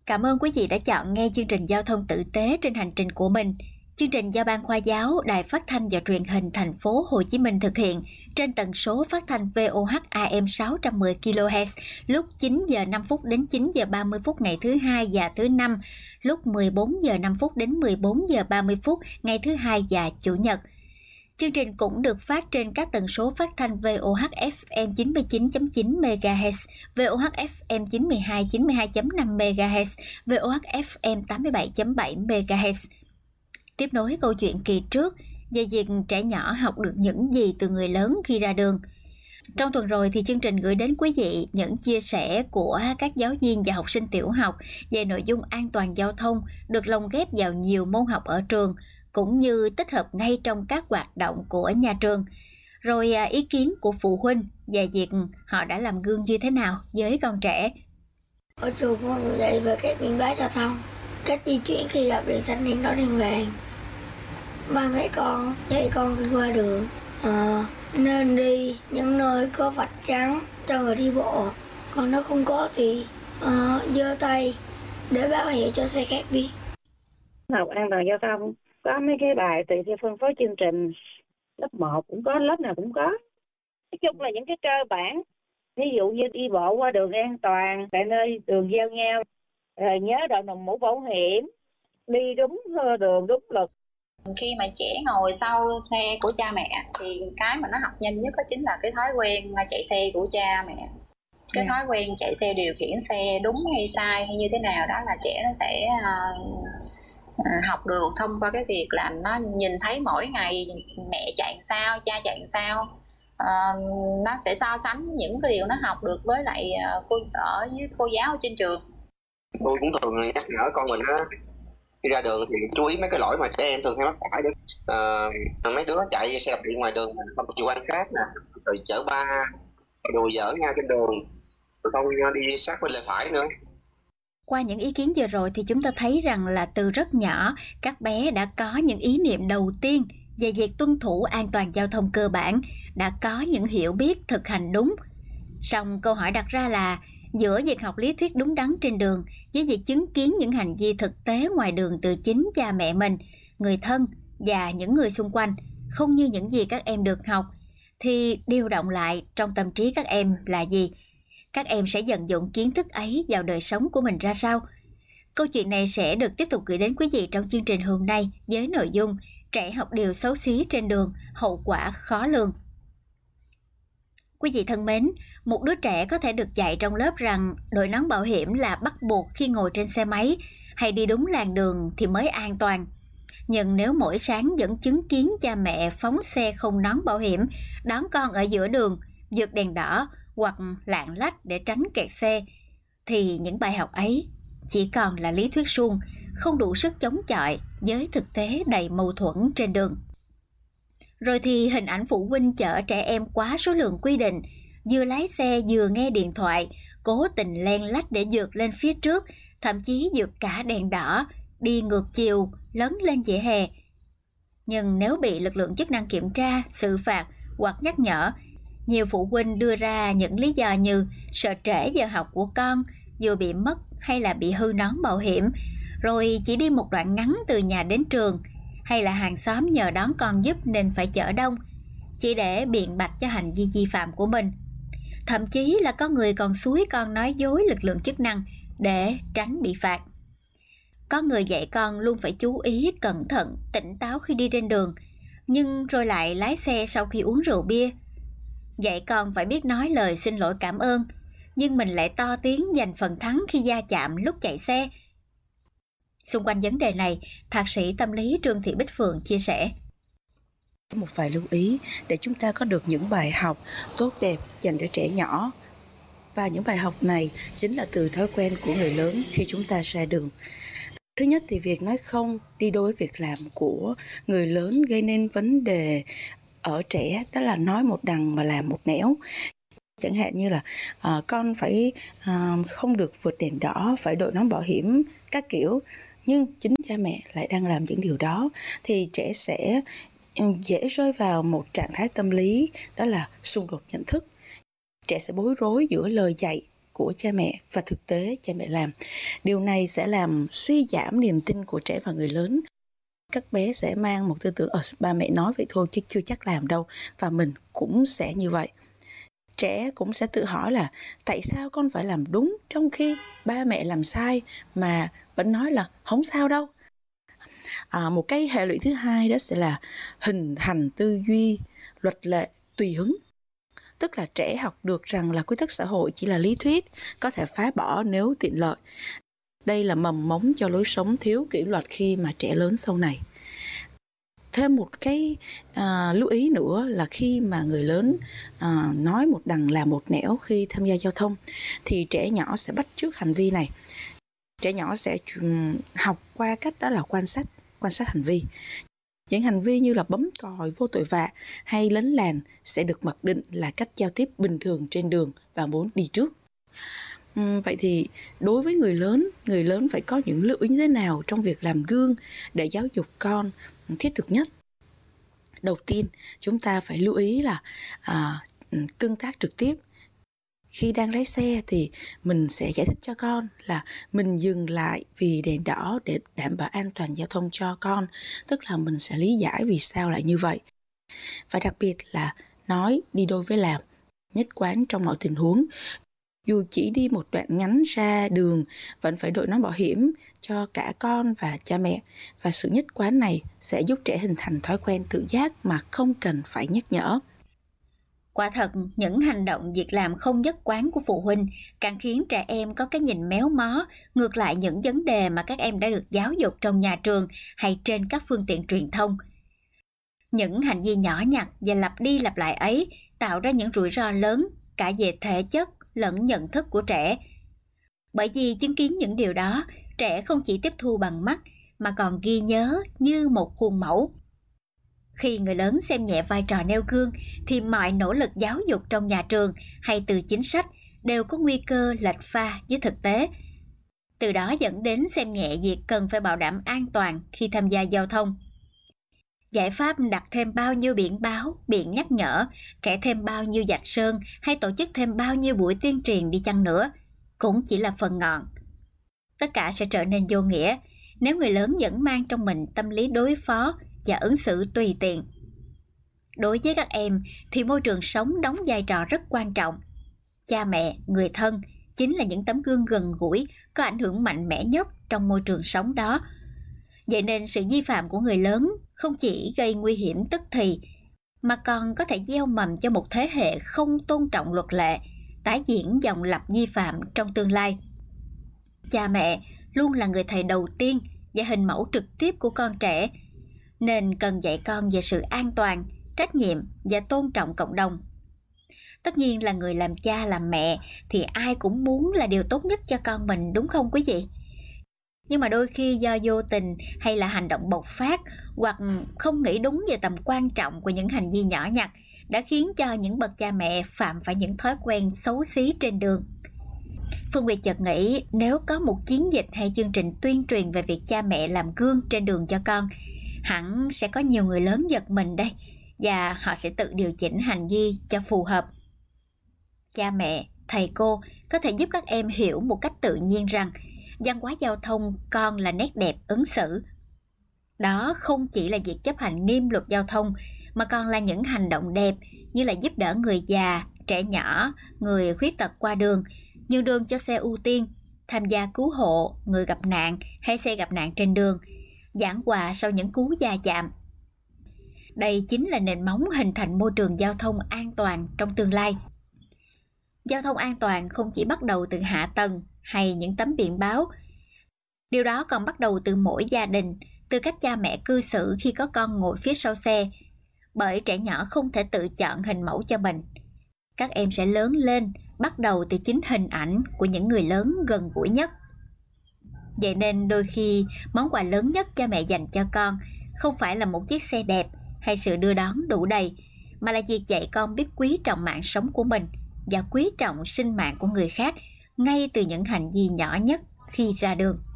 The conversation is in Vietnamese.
Cảm ơn quý vị đã chọn nghe chương trình Giao thông tử tế trên hành trình của mình. Chương trình do Ban Khoa giáo Đài Phát thanh và Truyền hình Thành phố Hồ Chí Minh thực hiện trên tần số phát thanh VOH AM 610 kHz lúc 9 giờ 5 phút đến 9 giờ 30 phút ngày thứ Hai và thứ Năm, lúc 14 giờ 5 phút đến 14 giờ 30 phút ngày thứ Hai và Chủ nhật. Chương trình cũng được phát trên các tần số phát thanh VOH FM 99.9 MHz, VOH FM 92.5 MHz, VOH FM 87.7 MHz. Tiếp nối câu chuyện kỳ trước về việc trẻ nhỏ học được những gì từ người lớn khi ra đường. Trong tuần rồi thì chương trình gửi đến quý vị những chia sẻ của các giáo viên và học sinh tiểu học về nội dung an toàn giao thông được lồng ghép vào nhiều môn học ở trường, cũng như tích hợp ngay trong các hoạt động của nhà trường. Rồi ý kiến của phụ huynh về việc họ đã làm gương như thế nào với con trẻ. Ở trường con dạy về các biện pháp giao thông, cách di chuyển khi gặp đèn xanh đèn đỏ đèn vàng. Ba mẹ con dạy con khi qua đường nên đi những nơi có vạch trắng cho người đi bộ, còn nếu không có thì giơ tay để báo hiệu cho xe khác biết. Học an toàn giao thông có mấy cái bài tùy theo phân phối chương trình, lớp 1 cũng có, lớp nào cũng có. Nói chung là những cái cơ bản, ví dụ như đi bộ qua đường an toàn tại nơi đường giao nhau, rồi nhớ đội mũ bảo hiểm, đi đúng đường đúng luật. Khi mà trẻ ngồi sau xe của cha mẹ thì cái mà nó học nhanh nhất đó chính là cái thói quen chạy xe của cha mẹ. Cái thói quen chạy xe, điều khiển xe đúng hay sai hay như thế nào đó là trẻ nó sẽ học được thông qua cái việc là nó nhìn thấy mỗi ngày mẹ chạy sao, cha chạy sao. Nó sẽ so sánh những cái điều nó học được với lại cô giáo ở trên trường. Tôi cũng thường nhắc nhở con mình á, khi ra đường thì chú ý mấy cái lỗi mà trẻ em thường hay mắc phải đấy. Mấy đứa chạy xe đạp điện ngoài đường không chịu quan sát nè, rồi chở ba, đùa giỡn nhau trên đường, rồi không đi sát bên lề phải nữa. Qua những ý kiến vừa rồi thì chúng ta thấy rằng là từ rất nhỏ, các bé đã có những ý niệm đầu tiên về việc tuân thủ an toàn giao thông cơ bản, đã có những hiểu biết thực hành đúng. Song câu hỏi đặt ra là giữa việc học lý thuyết đúng đắn trên đường với việc chứng kiến những hành vi thực tế ngoài đường từ chính cha mẹ mình, người thân và những người xung quanh, không như những gì các em được học, thì điều động lại trong tâm trí các em là gì? Các em sẽ vận dụng kiến thức ấy vào đời sống của mình ra sao? Câu chuyện này sẽ được tiếp tục gửi đến quý vị trong chương trình hôm nay với nội dung trẻ học điều xấu xí trên đường, hậu quả khó lường. Quý vị thân mến, một đứa trẻ có thể được dạy trong lớp rằng đội nón bảo hiểm là bắt buộc khi ngồi trên xe máy hay đi đúng làn đường thì mới an toàn. Nhưng nếu mỗi sáng vẫn chứng kiến cha mẹ phóng xe không nón bảo hiểm, đón con ở giữa đường, vượt đèn đỏ hoặc lạng lách để tránh kẹt xe, thì những bài học ấy chỉ còn là lý thuyết suông, không đủ sức chống chọi với thực tế đầy mâu thuẫn trên đường. Rồi thì hình ảnh phụ huynh chở trẻ em quá số lượng quy định, vừa lái xe vừa nghe điện thoại, cố tình len lách để vượt lên phía trước, thậm chí vượt cả đèn đỏ, đi ngược chiều, lấn lên vỉa hè. Nhưng nếu bị lực lượng chức năng kiểm tra, xử phạt hoặc nhắc nhở, nhiều phụ huynh đưa ra những lý do như sợ trễ giờ học của con, vừa bị mất hay là bị hư nón bảo hiểm, rồi chỉ đi một đoạn ngắn từ nhà đến trường, hay là hàng xóm nhờ đón con giúp nên phải chở đông, chỉ để biện bạch cho hành vi vi phạm của mình. Thậm chí là có người còn xúi con nói dối lực lượng chức năng để tránh bị phạt. Có người dạy con luôn phải chú ý, cẩn thận, tỉnh táo khi đi trên đường, nhưng rồi lại lái xe sau khi uống rượu bia. Dạy con phải biết nói lời xin lỗi cảm ơn, nhưng mình lại to tiếng giành phần thắng khi va chạm lúc chạy xe. Xung quanh vấn đề này, Thạc sĩ tâm lý Trương Thị Bích Phượng chia sẻ. Một vài lưu ý để chúng ta có được những bài học tốt đẹp dành cho trẻ nhỏ. Và những bài học này chính là từ thói quen của người lớn khi chúng ta ra đường. Thứ nhất thì việc nói không đi đối với việc làm của người lớn gây nên vấn đề ở trẻ, đó là nói một đằng mà làm một nẻo. Chẳng hạn như là con phải không được vượt đèn đỏ, phải đội nón bảo hiểm, các kiểu. Nhưng chính cha mẹ lại đang làm những điều đó, thì trẻ sẽ dễ rơi vào một trạng thái tâm lý, đó là xung đột nhận thức. Trẻ sẽ bối rối giữa lời dạy của cha mẹ và thực tế cha mẹ làm. Điều này sẽ làm suy giảm niềm tin của trẻ và người lớn. Các bé sẽ mang một tư tưởng ba mẹ nói vậy thôi chứ chưa chắc làm đâu, và mình cũng sẽ như vậy. Trẻ cũng sẽ tự hỏi là tại sao con phải làm đúng trong khi ba mẹ làm sai mà vẫn nói là không sao đâu. Một cái hệ lụy thứ hai đó sẽ là hình thành tư duy luật lệ tùy hứng. Tức là trẻ học được rằng là quy tắc xã hội chỉ là lý thuyết, có thể phá bỏ nếu tiện lợi. Đây là mầm mống cho lối sống thiếu kỷ luật khi mà trẻ lớn sau này. Thêm một cái lưu ý nữa là khi mà người lớn nói một đằng làm một nẻo khi tham gia giao thông thì trẻ nhỏ sẽ bắt chước hành vi này. Trẻ nhỏ sẽ học qua cách đó là quan sát hành vi. Những hành vi như là bấm còi vô tội vạ hay lấn làn sẽ được mặc định là cách giao tiếp bình thường trên đường và muốn đi trước. Vậy thì đối với người lớn phải có những lưu ý như thế nào trong việc làm gương để giáo dục con thiết thực nhất? Đầu tiên, chúng ta phải lưu ý là tương tác trực tiếp. Khi đang lái xe thì mình sẽ giải thích cho con là mình dừng lại vì đèn đỏ để đảm bảo an toàn giao thông cho con. Tức là mình sẽ lý giải vì sao lại như vậy. Và đặc biệt là nói đi đôi với làm, nhất quán trong mọi tình huống. Dù chỉ đi một đoạn ngắn ra đường, vẫn phải đội nón bảo hiểm cho cả con và cha mẹ. Và sự nhất quán này sẽ giúp trẻ hình thành thói quen tự giác mà không cần phải nhắc nhở. Quả thật, những hành động việc làm không nhất quán của phụ huynh càng khiến trẻ em có cái nhìn méo mó ngược lại những vấn đề mà các em đã được giáo dục trong nhà trường hay trên các phương tiện truyền thông. Những hành vi nhỏ nhặt và lặp đi lặp lại ấy tạo ra những rủi ro lớn cả về thể chất lẫn nhận thức của trẻ. Bởi vì chứng kiến những điều đó, trẻ không chỉ tiếp thu bằng mắt mà còn ghi nhớ như một khuôn mẫu. Khi người lớn xem nhẹ vai trò nêu gương thì mọi nỗ lực giáo dục trong nhà trường hay từ chính sách đều có nguy cơ lệch pha với thực tế. Từ đó dẫn đến xem nhẹ việc cần phải bảo đảm an toàn khi tham gia giao thông. Giải pháp đặt thêm bao nhiêu biển báo, biển nhắc nhở, kẻ thêm bao nhiêu vạch sơn hay tổ chức thêm bao nhiêu buổi tuyên truyền đi chăng nữa cũng chỉ là phần ngọn. Tất cả sẽ trở nên vô nghĩa nếu người lớn vẫn mang trong mình tâm lý đối phó và ứng xử tùy tiện. Đối với các em thì môi trường sống đóng vai trò rất quan trọng. Cha mẹ, người thân chính là những tấm gương gần gũi, có ảnh hưởng mạnh mẽ nhất trong môi trường sống đó. Vậy nên sự vi phạm của người lớn không chỉ gây nguy hiểm tức thì, mà còn có thể gieo mầm cho một thế hệ không tôn trọng luật lệ, tái diễn dòng lặp vi phạm trong tương lai. Cha mẹ luôn là người thầy đầu tiên và hình mẫu trực tiếp của con trẻ, nên cần dạy con về sự an toàn, trách nhiệm và tôn trọng cộng đồng. Tất nhiên là người làm cha làm mẹ thì ai cũng muốn là điều tốt nhất cho con mình, đúng không quý vị? Nhưng mà đôi khi do vô tình hay là hành động bộc phát hoặc không nghĩ đúng về tầm quan trọng của những hành vi nhỏ nhặt đã khiến cho những bậc cha mẹ phạm phải những thói quen xấu xí trên đường. Phương Nguyệt chợt nghĩ nếu có một chiến dịch hay chương trình tuyên truyền về việc cha mẹ làm gương trên đường cho con, hẳn sẽ có nhiều người lớn giật mình đây, và họ sẽ tự điều chỉnh hành vi cho phù hợp. Cha mẹ, thầy cô có thể giúp các em hiểu một cách tự nhiên rằng văn hóa giao thông còn là nét đẹp ứng xử. Đó không chỉ là việc chấp hành nghiêm luật giao thông, mà còn là những hành động đẹp như là giúp đỡ người già, trẻ nhỏ, người khuyết tật qua đường, nhường đường cho xe ưu tiên, tham gia cứu hộ người gặp nạn hay xe gặp nạn trên đường, giảng hòa sau những cú va chạm. Đây chính là nền móng hình thành môi trường giao thông an toàn trong tương lai. Giao thông an toàn không chỉ bắt đầu từ hạ tầng hay những tấm biển báo. Điều đó còn bắt đầu từ mỗi gia đình, từ cách cha mẹ cư xử khi có con ngồi phía sau xe. Bởi trẻ nhỏ không thể tự chọn hình mẫu cho mình. Các em sẽ lớn lên bắt đầu từ chính hình ảnh của những người lớn gần gũi nhất. Vậy nên đôi khi món quà lớn nhất cha mẹ dành cho con không phải là một chiếc xe đẹp hay sự đưa đón đủ đầy, mà là việc dạy con biết quý trọng mạng sống của mình và quý trọng sinh mạng của người khác ngay từ những hành vi nhỏ nhất khi ra đường.